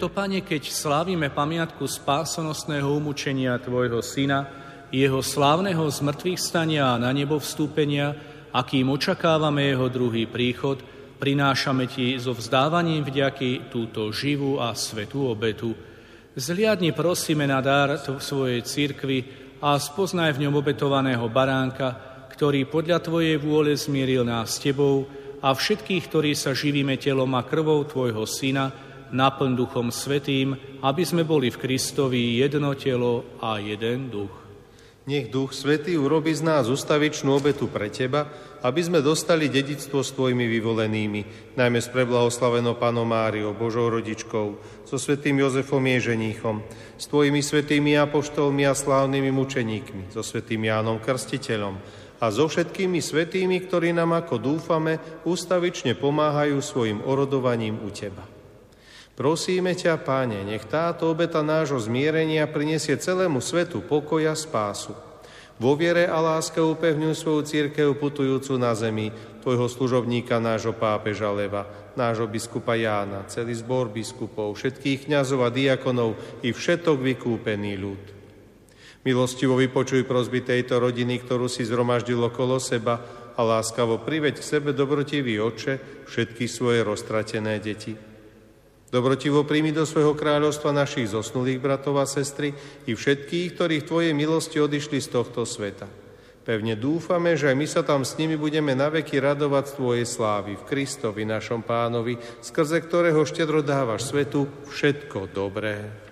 Preto, Pane, keď slávime pamiatku spásonosného umúčenia Tvojho Syna, jeho slávneho zmrtvých stania a na nebo vstúpenia, akým očakávame jeho druhý príchod, prinášame Ti so vzdávaním vďaky túto živú a svätú obetu. Zliadni prosíme na dar svojej cirkvi a spoznaj v ňom obetovaného baránka, ktorý podľa Tvojej vôle zmieril nás s Tebou a všetkých, ktorí sa živíme telom a krvou Tvojho Syna, naplň Duchom Svätým, aby sme boli v Kristovi jedno telo a jeden duch. Nech Duch Svätý urobí z nás ustavičnú obetu pre Teba, aby sme dostali dedičstvo s Tvojimi vyvolenými, najmä s preblahoslavenou Pannou Máriou, Božou rodičkou, so svätým Jozefom jej ženíchom, s Tvojimi svätými apoštolmi a slávnymi mučeníkmi, so svätým Jánom Krstiteľom a so všetkými svätými, ktorí nám, ako dúfame, ustavične pomáhajú svojim orodovaním u Teba. Prosíme ťa, Páne, nech táto obeta nášho zmierenia prinesie celému svetu pokoj a spásu. Vo viere a láske upevňuj svoju cirkev putujúcu na zemi, tvojho služobníka, nášho pápeža Leva, nášho biskupa Jána, celý zbor biskupov, všetkých kňazov a diakonov i všetok vykúpený ľud. Milostivo vypočuj prosby tejto rodiny, ktorú si zhromaždil okolo seba, a láskavo priveď k sebe, dobrotivý Otče, všetky svoje roztratené deti. Dobrotivo príjmi do svojho kráľovstva našich zosnulých bratov a sestry i všetkých, ktorí v Tvojej milosti odišli z tohto sveta. Pevne dúfame, že aj my sa tam s nimi budeme naveky radovať z Tvojej slávy v Kristovi, našom Pánovi, skrze ktorého štedro dávaš svetu všetko dobré.